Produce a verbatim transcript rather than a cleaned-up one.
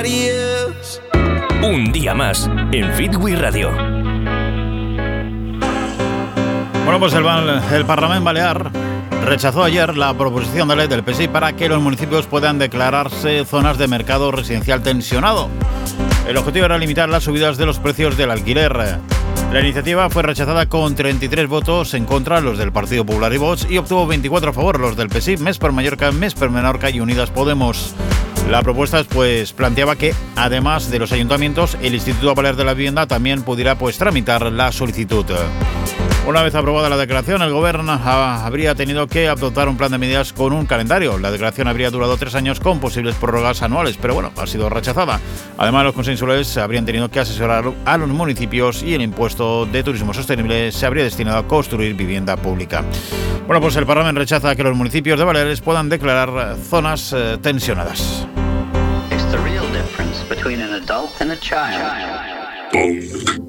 Un día más en Fitwi Radio. Bueno, pues el, el Parlamento Balear rechazó ayer la proposición de ley del P S I para que los municipios puedan declararse zonas de mercado residencial tensionado. El objetivo era limitar las subidas de los precios del alquiler. La iniciativa fue rechazada con treinta y tres votos en contra, los del Partido Popular y Vox, y obtuvo veinticuatro a favor, los del P S I, Més per Mallorca, Més per Menorca y Unidas Podemos. La propuesta pues planteaba que, además de los ayuntamientos, el Instituto Balear de la Vivienda también pudiera pues tramitar la solicitud. Una vez aprobada la declaración, el Gobierno habría tenido que adoptar un plan de medidas con un calendario. La declaración habría durado tres años con posibles prórrogas anuales, pero bueno, ha sido rechazada. Además, los consejos insulares habrían tenido que asesorar a los municipios y el impuesto de turismo sostenible se habría destinado a construir vivienda pública. Bueno, pues el Parlamento rechaza que los municipios de Baleares puedan declarar zonas eh, tensionadas. It's the real difference between an adult and a child.